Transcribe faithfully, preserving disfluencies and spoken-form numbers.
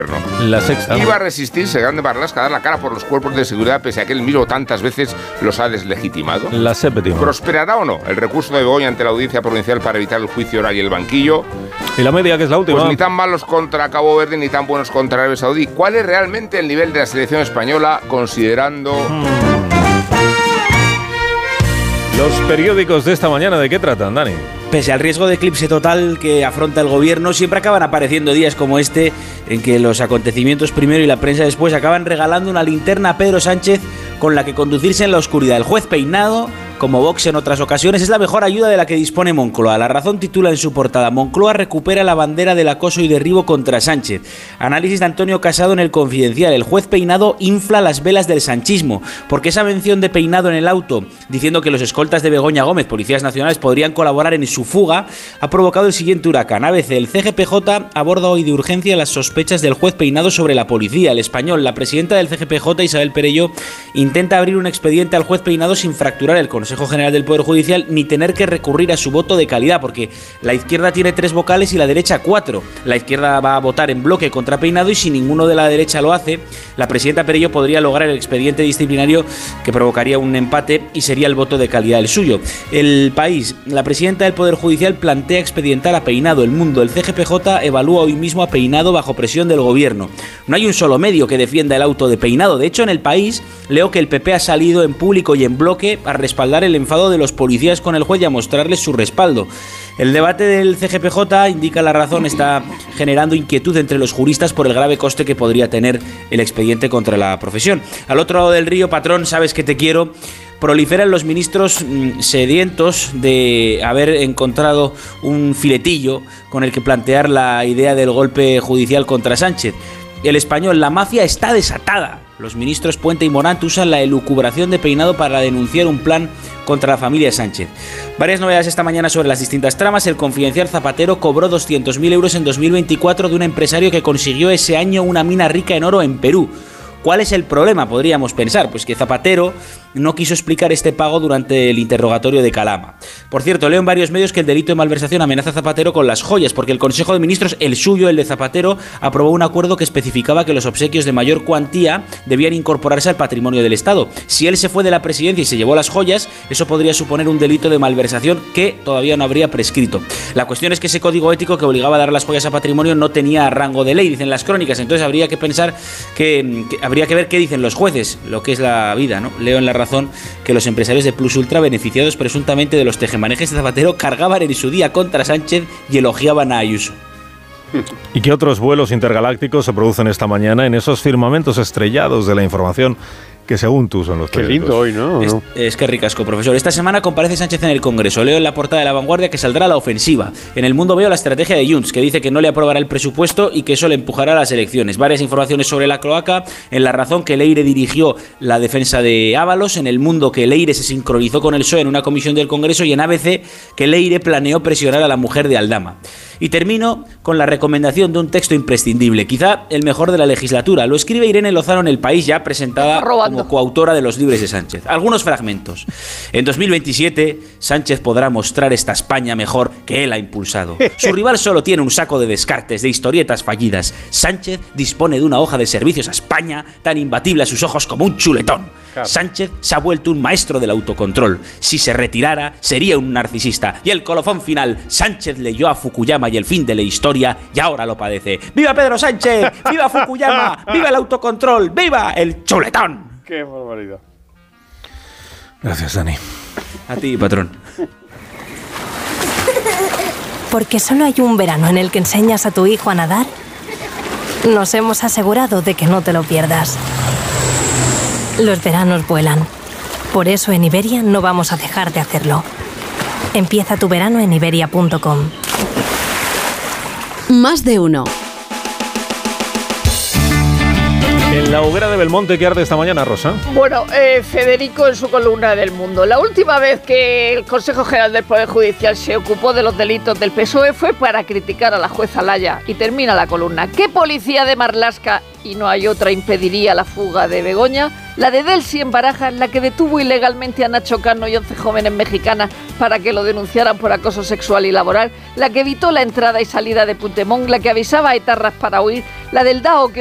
La sexta. Iba a resistirse Grande Marlaska a dar la cara por los cuerpos de seguridad pese a que él mismo tantas veces los ha deslegitimado. La séptima. ¿Prosperará o no el recurso de Begoña ante la Audiencia Provincial para evitar el juicio oral y el banquillo? Y la media, que es la última. Pues ni tan malos contra Cabo Verde ni tan buenos contra Arabia Saudí. ¿Cuál es realmente el nivel de la selección española considerando... Hmm. Los periódicos de esta mañana, ¿de qué tratan, Dani? Pese al riesgo de eclipse total que afronta el gobierno, siempre acaban apareciendo días como este en que los acontecimientos primero y la prensa después acaban regalando una linterna a Pedro Sánchez con la que conducirse en la oscuridad. El juez peinado, como Vox en otras ocasiones, es la mejor ayuda de la que dispone Moncloa. La Razón titula en su portada: Moncloa recupera la bandera del acoso y derribo contra Sánchez. Análisis de Antonio Casado en El Confidencial: el juez peinado infla las velas del sanchismo, porque esa mención de Peinado en el auto, diciendo que los escoltas de Begoña Gómez, policías nacionales, podrían colaborar en su fuga, ha provocado el siguiente huracán. A B C: el C G P J aborda hoy de urgencia las sospechas del juez peinado sobre la policía. El Español: la presidenta del C G P J, Isabel Perello, intenta abrir un expediente al juez peinado sin fracturar el Consejo General del Poder Judicial ni tener que recurrir a su voto de calidad, porque la izquierda tiene tres vocales y la derecha cuatro. La izquierda va a votar en bloque contra Peinado y si ninguno de la derecha lo hace, la presidenta Perello podría lograr el expediente disciplinario que provocaría un empate y sería el voto de calidad el suyo. El País: la presidenta del Poder Judicial plantea expedientar a Peinado. El Mundo: el C G P J evalúa hoy mismo a Peinado bajo presión del gobierno. No hay un solo medio que defienda el auto de Peinado. De hecho, en El País leo que el P P ha salido en público y en bloque a respaldar el enfado de los policías con el juez y a mostrarles su respaldo. El debate del C G P J, indica La Razón, está generando inquietud entre los juristas por el grave coste que podría tener el expediente contra la profesión. Al otro lado del río, patrón, sabes que te quiero. Proliferan los ministros mmm, sedientos de haber encontrado un filetillo con el que plantear la idea del golpe judicial contra Sánchez. El Español: la mafia está desatada. Los ministros Puente y Morant usan la elucubración de Peinado para denunciar un plan contra la familia Sánchez. Varias novedades esta mañana sobre las distintas tramas. El Confidencial: Zapatero cobró doscientos mil euros en dos mil veinticuatro de un empresario que consiguió ese año una mina rica en oro en Perú. ¿Cuál es el problema? Podríamos pensar, pues que Zapatero no quiso explicar este pago durante el interrogatorio de Calama. Por cierto, leo en varios medios que el delito de malversación amenaza a Zapatero con las joyas, porque el Consejo de Ministros, el suyo, el de Zapatero, aprobó un acuerdo que especificaba que los obsequios de mayor cuantía debían incorporarse al patrimonio del Estado. Si él se fue de la presidencia y se llevó las joyas, eso podría suponer un delito de malversación que todavía no habría prescrito. La cuestión es que ese código ético que obligaba a dar las joyas a patrimonio no tenía rango de ley, dicen las crónicas, entonces habría que pensar que, que habría que ver qué dicen los jueces, lo que es la vida, ¿no? Leo en La Razón que los empresarios de Plus Ultra, beneficiados presuntamente de los tejemanejes de Zapatero, cargaban en su día contra Sánchez y elogiaban a Ayuso. ¿Y qué otros vuelos intergalácticos se producen esta mañana en esos firmamentos estrellados de la información que según tú son los Qué lindo hoy, ¿no? Es, es que ricasco, profesor. Esta semana comparece Sánchez en el Congreso. Leo en la portada de La Vanguardia que saldrá la ofensiva. En El Mundo veo la estrategia de Junts, que dice que no le aprobará el presupuesto y que eso le empujará a las elecciones. Varias informaciones sobre la cloaca. En La Razón que Leire dirigió la defensa de Ábalos. En El Mundo que Leire se sincronizó con el P S O E en una comisión del Congreso. Y en A B C que Leire planeó presionar a la mujer de Aldama. Y termino con la recomendación de un texto imprescindible, quizá el mejor de la legislatura. Lo escribe Irene Lozano en El País, ya presentada como coautora de Los Libres de Sánchez. Algunos fragmentos. En dos mil veintisiete, Sánchez podrá mostrar esta España mejor que él ha impulsado. Su rival solo tiene un saco de descartes, de historietas fallidas. Sánchez dispone de una hoja de servicios a España tan imbatible a sus ojos como un chuletón. Claro. Sánchez se ha vuelto un maestro del autocontrol. Si se retirara, sería un narcisista. Y el colofón final: Sánchez leyó a Fukuyama y el fin de la historia, y ahora lo padece. ¡Viva Pedro Sánchez! ¡Viva Fukuyama! ¡Viva el autocontrol! ¡Viva el chuletón! ¡Qué barbaridad! Gracias, Dani. A ti, patrón. Porque solo hay un verano en el que enseñas a tu hijo a nadar, nos hemos asegurado de que no te lo pierdas. Los veranos vuelan. Por eso en Iberia no vamos a dejar de hacerlo. Empieza tu verano en iberia punto com. Más de uno. En la hoguera de Belmonte, ¿qué arde esta mañana, Rosa? Bueno, eh, Federico en su columna del Mundo. La última vez que el Consejo General del Poder Judicial se ocupó de los delitos del P S O E fue para criticar a la jueza Laya. Y termina la columna. ¿Qué policía de Marlaska, y no hay otra, impediría la fuga de Begoña? La de Delsi en Barajas, la que detuvo ilegalmente a Nacho Cano y once jóvenes mexicanas para que lo denunciaran por acoso sexual y laboral, la que evitó la entrada y salida de Puigdemont, la que avisaba a etarras para huir, la del D A O que